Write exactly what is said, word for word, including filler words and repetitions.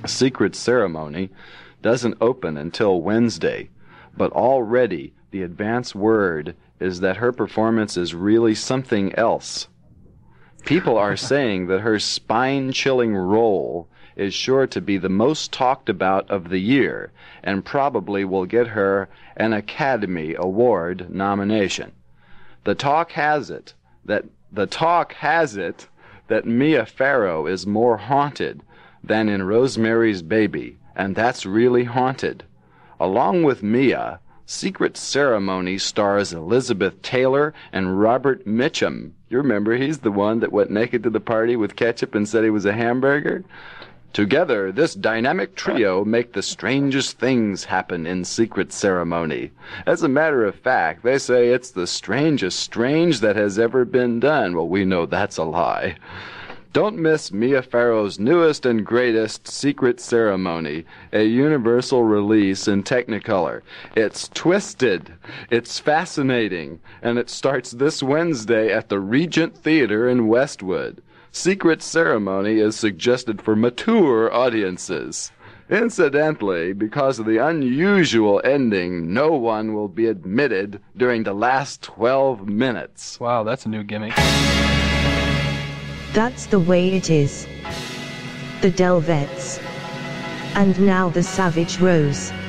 Secret Ceremony doesn't open until Wednesday, but already the advance word is that her performance is really something else. People are saying that her spine-chilling role is sure to be the most talked about of the year and probably will get her an Academy Award nomination. The talk has it that the talk has it that Mia Farrow is more haunted than in Rosemary's Baby, and that's really haunted. Along with Mia, Secret Ceremony stars Elizabeth Taylor and Robert Mitchum. You remember, he's the one that went naked to the party with ketchup and said he was a hamburger? Together, this dynamic trio make the strangest things happen in Secret Ceremony. As a matter of fact, they say it's the strangest strange that has ever been done. Well, we know that's a lie. Don't miss Mia Farrow's newest and greatest, Secret Ceremony, a universal release in Technicolor. It's twisted, it's fascinating, and it starts this Wednesday at the Regent Theater in Westwood. Secret Ceremony is suggested for mature audiences. Incidentally, because of the unusual ending, no one will be admitted during the last twelve minutes. Wow, that's a new gimmick. That's the way it is. The Delvettes. And now the Savage Rose.